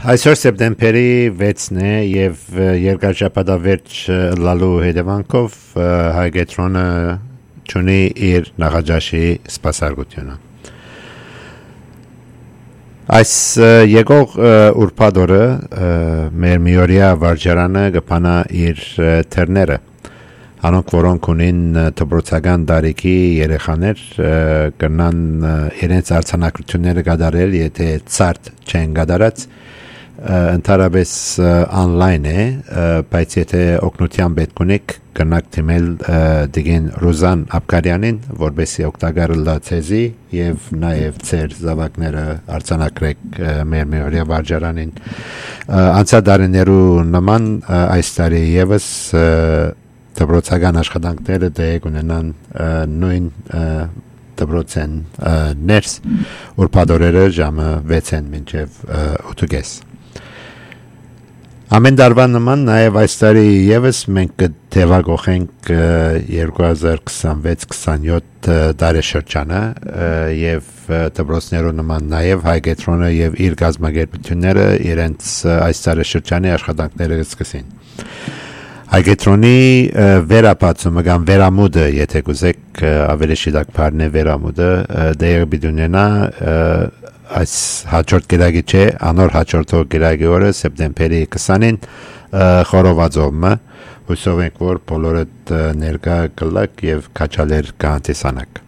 Այսօր սեպտեմբերի 6-ն է եւ երկրաշաբաթավերջ լալու հետևանքով հայգետրոնը ճունի իր նախաճաշի սպասարկությունը։ Այս եկող ուրբաթ օրը մեր միօրյա վարչարանը կփանա իր թերները, անոնք որոնք ունին դպրոցական տարիքի երեխաներ կնան իրենց արձանագրությունները կատարել, եթե ցարտ չեն կատարած, ընդհանրապես online է, բայց եթե օգնության պետք ունեք կնաք թիմել դիգեն Ռոզան Աբկարյանին, որպեսզի օգտակար լացեզի եւ նաեւ ծեր զավակները արձանագրեք մեր միօրյա վարչարանին։ Անցյալներու նման այս տարի եւս դպրոցական աշխատանքները դեպի ունենան նույն դպրոցեն ներս ուրբաթ օրերը ժամը 6-ին մինչև 8:30։ Ամեն տարվա նման նաև այս տարի եւս մենք կտևագողենք 2026-27 տարեշրջանը եւ դպրոցներու նման նաև հայգետրոնը եւ իր գազམ་ագերբությունները իրենց այս տարեշրջանի աշխատանքները կսկսեն։ Հայգետրոնի վերապացումը կամ վերամուդը, եթե կուզեք ավելի շիտակ բառն է վերամուդը, դեր բիդունենա այս հաջորդ գիրագի չէ, անոր հաջորդող գիրագի օրը սեպտեմբերի 20-ին խորովածովը հույսով ենք, որ բոլորդ ներկա կլակ եւ քաչալեր կանտեսանակ։